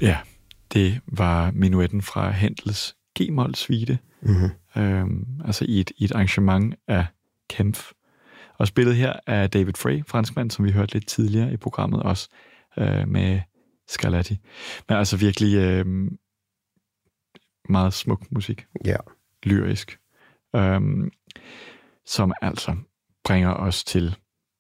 Ja, det var minuetten fra Händels G-mol suite, altså i et arrangement af Kempff. Og spillet her er David Frey, franskmand, som vi hørte lidt tidligere i programmet også, med Scarlatti. Men altså virkelig meget smuk musik. Ja. Lyrisk. Som altså bringer os til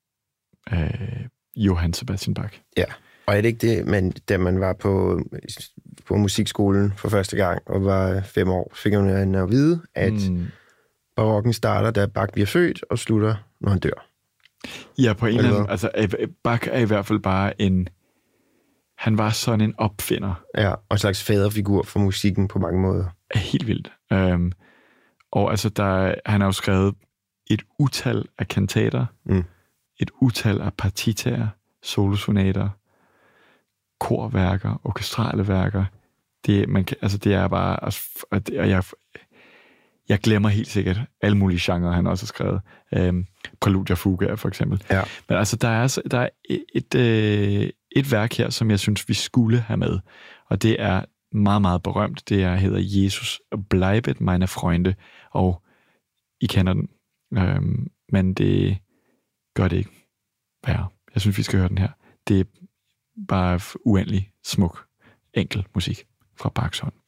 Johann Sebastian Bach. Ja, og er det ikke det, men da man var på musikskolen for første gang og var 5 år, fik man at vide, at barokken starter, da Bach bliver født, og slutter, når han dør. Ja, på en eller anden... Altså, Bach er i hvert fald bare han var sådan en opfinder. Ja, og en slags faderfigur for musikken på mange måder. Helt vildt. Og altså, han har jo skrevet et utal af kantater, et utal af partitaer, solosonater, korværker, orkestrale værker. Det er bare... Og jeg glemmer helt sikkert alle mulige genrer, han også har skrevet. Præludier Fugaer, for eksempel. Ja. Men altså, der er et værk her, som jeg synes, vi skulle have med. Og det er meget, meget berømt. Det hedder Jesus bleibet meine Freunde. Og I kender den. Men det gør det ikke værre. Jeg synes, vi skal høre den her. Det er bare uendelig smuk, enkel musik fra Bachs hånd.